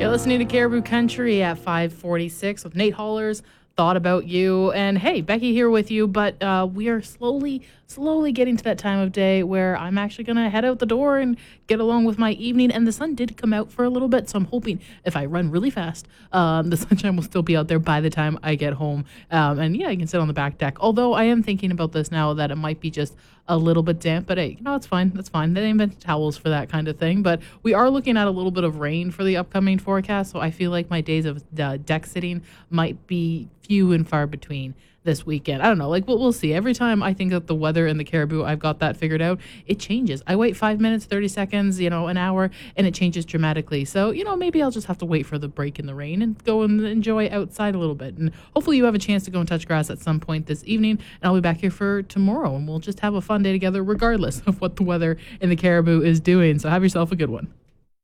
You're listening to Caribou Country at 5:46 with Nate Hollers. Thought about you. And hey, Becky here with you, but we are slowly getting to that time of day where I'm actually going to head out the door and get along with my evening. And the sun did come out for a little bit, so I'm hoping if I run really fast, the sunshine will still be out there by the time I get home. And yeah, I can sit on the back deck. Although I am thinking about this now that it might be just a little bit damp, but hey, it's fine. That's fine. They invented towels for that kind of thing. But we are looking at a little bit of rain for the upcoming forecast, so I feel like my days of deck sitting might be few and far between this weekend. I don't know, we'll see. Every time I think of the weather in the Caribou, I've got that figured out. It changes. I wait 5 minutes, 30 seconds, an hour, and it changes dramatically. So, maybe I'll just have to wait for the break in the rain and go and enjoy outside a little bit. And hopefully you have a chance to go and touch grass at some point this evening. And I'll be back here for tomorrow, and we'll just have a fun day together regardless of what the weather in the Caribou is doing. So have yourself a good one.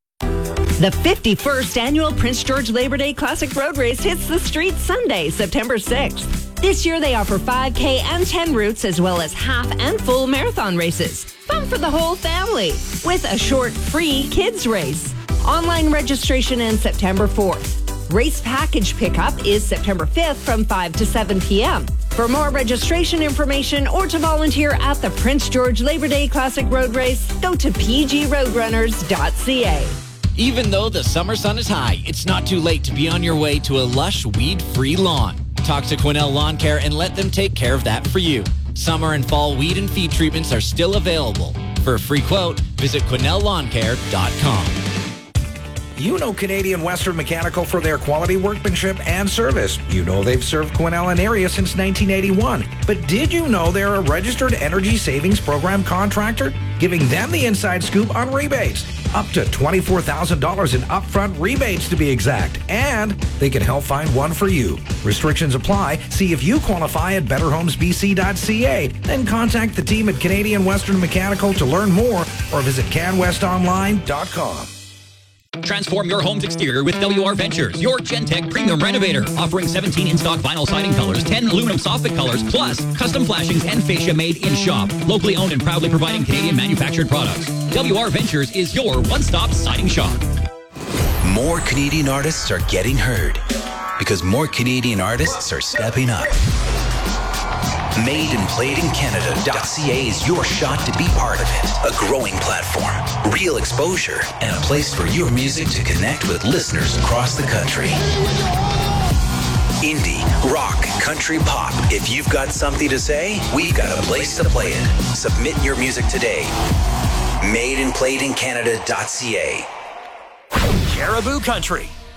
The 51st Annual Prince George Labor Day Classic Road Race hits the streets Sunday, September 6th. This year they offer 5K and 10 routes as well as half and full marathon races. Fun for the whole family with a short free kids race. Online registration ends September 4th. Race package pickup is September 5th from 5 to 7 p.m. For more registration information or to volunteer at the Prince George Labor Day Classic Road Race, go to pgroadrunners.ca. Even though the summer sun is high, it's not too late to be on your way to a lush, weed-free lawn. Talk to Quinnell Lawn Care and let them take care of that for you. Summer and fall weed and feed treatments are still available. For a free quote, visit QuinnellLawnCare.com. You know Canadian Western Mechanical for their quality workmanship and service. You know they've served Quinnell and area since 1981. But did you know they're a registered energy savings program contractor? Giving them the inside scoop on rebates. Up to $24,000 in upfront rebates to be exact. And they can help find one for you. Restrictions apply. See if you qualify at betterhomesbc.ca. Then contact the team at Canadian Western Mechanical to learn more or visit canwestonline.com. Transform your home's exterior with WR Ventures, your Gentech premium renovator, offering 17 in-stock vinyl siding colors, 10 aluminum soffit colors, plus custom flashings and fascia made in shop. Locally owned and proudly providing Canadian manufactured products. WR Ventures is your one-stop siding shop. More Canadian artists are getting heard because more Canadian artists are stepping up. MadeandPlayedInCanada.ca is your shot to be part of it. A growing platform, real exposure, and a place for your music to connect with listeners across the country. Indie, rock, country, pop. If you've got something to say, we've got a place to play it. Submit your music today. MadeandPlayedInCanada.ca. Caribou Country